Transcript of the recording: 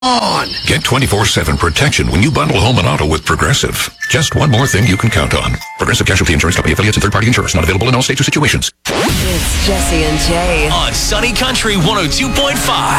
on. Get 24/7 protection when you bundle home and auto with Progressive. Just one more thing you can count on. Progressive Casualty Insurance Company affiliates and third-party insurers. Not available in all states or situations. It's Jesse and Jay on Sunny Country 102.5.